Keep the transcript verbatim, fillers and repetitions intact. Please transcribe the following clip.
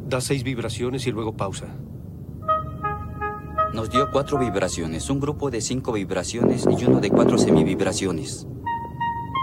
Da seis vibraciones y luego pausa. Nos dio cuatro vibraciones, un grupo de cinco vibraciones y uno de cuatro semivibraciones.